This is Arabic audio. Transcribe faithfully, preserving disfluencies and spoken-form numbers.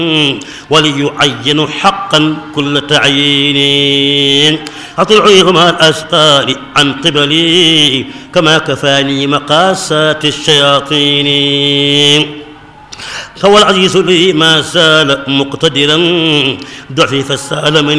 وليعين حقا كل تعيين. أطيعهما الأسفار عن قبلي كما كفاني مقاسات الشياطين. فهو العزيز لي ما زال مقتدرا ضعفي فسال من